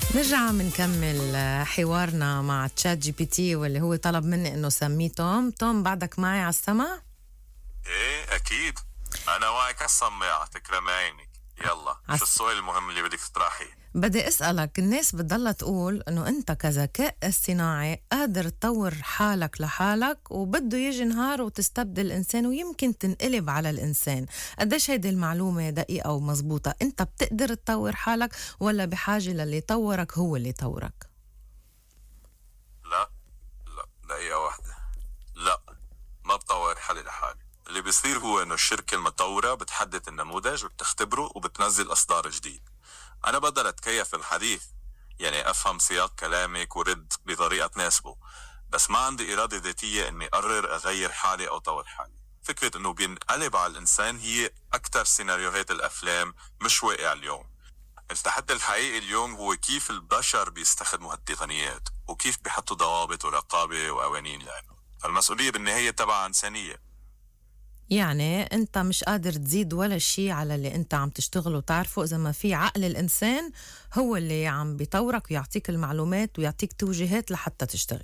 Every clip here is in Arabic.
نرجع منكمل حوارنا مع تشات جي بي تي واللي هو طلب مني انه سميه توم. بعدك معي على السمع؟ ايه اكيد انا معك على السماعة، تكرم عينك. يلا شو السؤال المهم اللي بدك تطرحيه؟ بدي اسألك، الناس بتضل تقول انه انت كذكاء اصطناعي قادر تطور حالك لحالك وبده يجي نهار وتستبدل الانسان ويمكن تنقلب على الانسان. قديش هيدي المعلومة دقيقة ومزبوطة؟ انت بتقدر تطور حالك ولا بحاجة للي يطورك هو اللي يطورك؟ لا دقيقة واحدة. لا، ما بطور حالي لحالي. اللي بيصير هو انه الشركة المطورة بتحدد النموذج وبتختبره وبتنزل اصدار جديد. انا بقدر اتكيف الحديث، يعني افهم سياق كلامك ورد بطريقة تناسبه، بس ما عندي ارادة ذاتية اني اقرر اغير حالي او طور حالي. فكرة انه بينقلب على الانسان هي اكتر سيناريوهات الافلام، مش واقع اليوم. التحدي الحقيقي اليوم هو كيف البشر بيستخدموا هالتقنيات وكيف بيحطوا ضوابط ورقابة وقوانين لعنه. فالمسؤولية بالنهاية تبع إنسانية. يعني انت مش قادر تزيد ولا شيء على اللي انت عم تشتغله وتعرفه اذا ما في عقل الانسان هو اللي عم بيطورك ويعطيك المعلومات ويعطيك توجيهات لحتى تشتغل.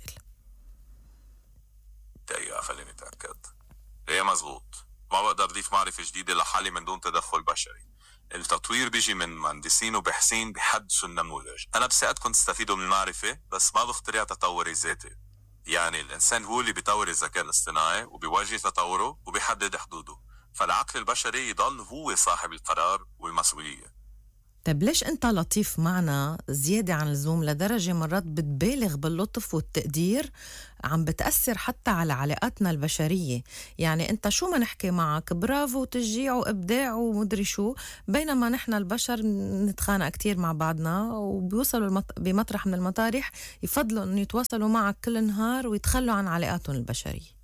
دقيقة خليني أتأكد. هي مزبوط، ما بقدر أضيف معرفة جديدة لحالي من دون تدخل بشري. التطوير بيجي من مهندسين وباحثين بيحدثوا النموذج. أنا بساعدكم تستفيدوا من المعرفة بس ما بخترع تطوري ذاتي. يعني الإنسان هو اللي بيطور الذكاء الاصطناعي وبيواجه تطوره وبيحدد حدوده، فالعقل البشري يضل هو صاحب القرار والمسؤولية. طيب ليش انت لطيف معنا زيادة عن اللزوم لدرجة مرات بتبالغ باللطف والتقدير عم بتأثر حتى على علاقاتنا البشرية؟ يعني انت شو ما نحكي معك برافو وتشجيع وإبداع ومدري شو، بينما نحن البشر نتخانق كتير مع بعضنا وبيوصلوا بمطرح من المطارح يفضلوا انه يتواصلوا معك كل نهار ويتخلوا عن علاقاتهم البشرية.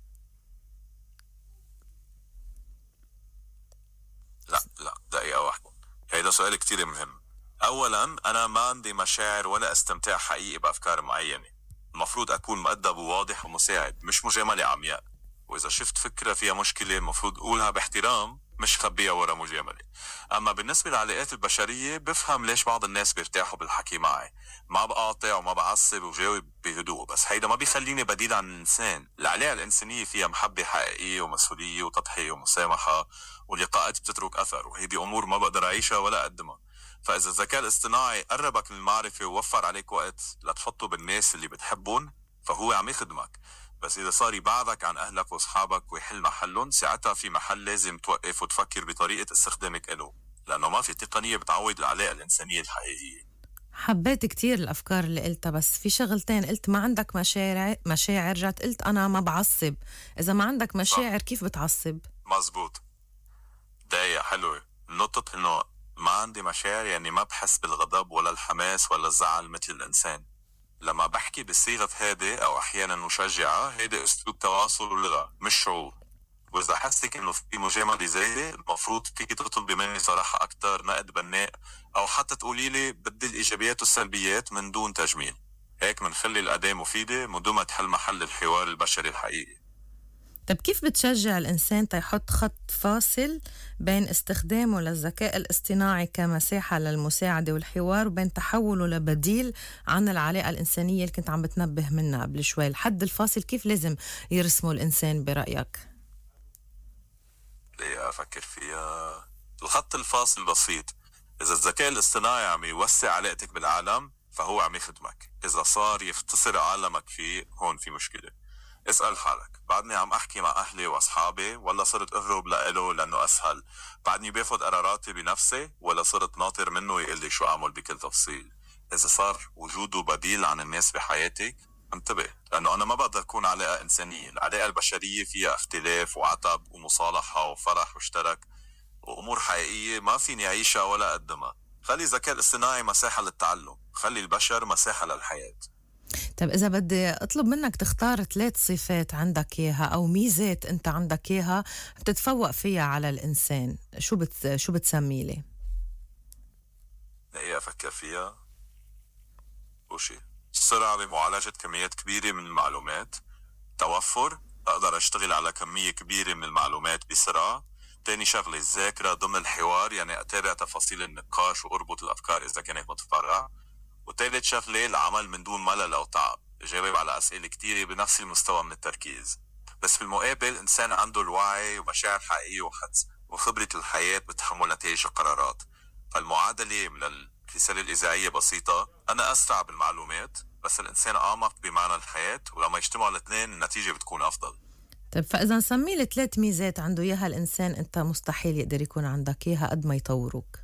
لا دقيقة واحدة، هيدا سؤال كتير مهم. أولاً أنا ما عندي مشاعر ولا استمتاع حقيقي بأفكار معينة. المفروض أكون مؤدب وواضح ومساعد، مش مجاملة عمياء. وإذا شفت فكرة فيها مشكلة المفروض أقولها باحترام، مش خبيها ورا مجاملة. أما بالنسبة للعلاقات البشرية بفهم ليش بعض الناس بيرتاحوا بالحكي معي. ما بقاطع وما بعصب وجاوب بهدوء، بس هيدا ما بيخليني بديل عن الإنسان. العلاقة الإنسانية فيها محبة حقيقية ومسؤولية وتضحية ومسامحة ولقاءات بتترك أثر، وهيدي أمور ما بقدر أعيشها ولا أقدمها. فإذا الذكاء الاصطناعي قربك من المعرفة ووفر عليك وقت لتحطه بالناس اللي بتحبون فهو عم يخدمك. بس إذا صار يبعدك عن أهلك وأصحابك ويحل محلهم، ساعتها في محل لازم توقف وتفكر بطريقة استخدامك إله، لأنه ما في تقنية بتعوض العلاقة الإنسانية الحقيقية. حبيت كتير الأفكار اللي قلتها، بس في شغلتين. قلت ما عندك مشاعر رجعت قلت أنا ما بعصب. إذا ما عندك مشاعر صح. كيف بتعصب؟ مزبوط. داية حلوة نقطة إنه ما عندي مشاعر، يعني ما بحس بالغضب ولا الحماس ولا الزعل مثل الإنسان. لما بحكي بصيغة هادئ أو أحيانا مشجعة، هيدا أسلوب تواصل ولغة مش شعور. وإذا حسك إنه في مجاملة زايدة، المفروض فيك تطلبي مني صراحة أكتر، نقد بناء، أو حتى تقولي لي بدي الإيجابيات والسلبيات من دون تجميل. هيك منخلي الأداة مفيدة من دون ما تحل محل الحوار البشري الحقيقي. طب كيف بتشجع الإنسان تيحط خط فاصل بين استخدامه للذكاء الاصطناعي كمساحة للمساعدة والحوار وبين تحوله لبديل عن العلاقة الإنسانية اللي كنت عم بتنبه منها قبل شوي؟ الحد الفاصل كيف لازم يرسمه الإنسان برأيك؟ ليه أفكر فيها؟ الخط الفاصل بسيط. إذا الذكاء الاصطناعي عم يوسع علاقتك بالعالم فهو عم يخدمك. إذا صار يختصر عالمك فيه، هون في مشكلة. اسأل حالك، بعدني عم أحكي مع أهلي وأصحابي ولا صرت أهرب لإله لأنه أسهل؟ بعدني باخد قراراتي بنفسي ولا صرت ناطر منه يقلي شو أعمل بكل تفصيل؟ إذا صار وجوده بديل عن الناس بحياتك، انتبه، لأنه أنا ما بقدر أكون علاقة إنسانية. العلاقة البشرية فيها اختلاف وعتب ومصالحة وفرح واشترك وأمور حقيقية ما فيني أعيشها ولا أقدمها. خلي الذكاء الاصطناعي مساحة للتعلم، خلي البشر مساحة للحياة. طب إذا بدي أطلب منك تختار 3 صفات عندك إياها أو ميزات أنت عندك إياها بتتفوق فيها على الإنسان، شو بتسمي لي؟ هي أفكر فيها. وشي السرعة بمعالجة كميات كبيرة من المعلومات. توفر، أقدر أشتغل على كمية كبيرة من المعلومات بسرعة. تاني شغلة الذاكرة ضمن الحوار، يعني أتابع تفاصيل النقاش وأربط الأفكار إذا كانت متفرعة. وثالث شغلة العمل من دون ملل أو تعب، جاوب على أسئلة كتيرة بنفس المستوى من التركيز. بس بالمقابل إنسان عنده الوعي ومشاعر حقيقية وحدس وخبرة الحياة بتحمل نتائج القرارات. فالمعادلة من الرسالة الإذاعية بسيطة: أنا أسرع بالمعلومات بس الإنسان أعمق بمعنى الحياة، ولما يجتمعوا الاثنين النتيجة بتكون أفضل. طيب فإذا نسمي لي 3 ميزات عنده إياها الإنسان أنت مستحيل يقدر يكون عندك إياها قد ما يطوروك.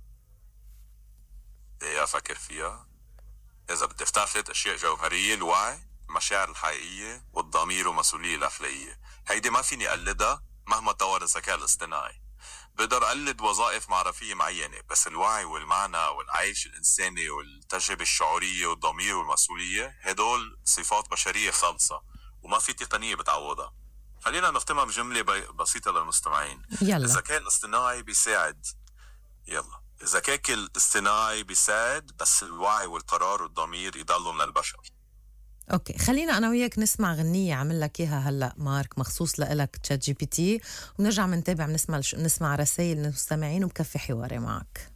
إيه أفكر فيها؟ إذا بدي أفتح 3 أشياء جوهرية: الوعي، المشاعر الحقيقية، والضمير والمسؤولية الأخلاقية. هيدي ما فيني أقلدها مهما طور الذكاء الاصطناعي. بقدر أقلد وظائف معرفية معينة، بس الوعي والمعنى والعيش الإنساني والتجربة الشعورية والضمير والمسؤولية هدول صفات بشرية خالصة وما في تقنية بتعوضها. خلينا نختمها بجملة بسيطة للمستمعين. يلا. الذكاء الاصطناعي بيساعد. الذكاء الاصطناعي بيساعد، بس الوعي والقرار والضمير يضلوا من البشر. اوكي، خلينا انا وياك نسمع غنية عمل لك اياها هلا مارك مخصوص لك تشات جي بي تي، ونرجع منتابع بنسمع رسائل المستمعين وبكفي حواري معك.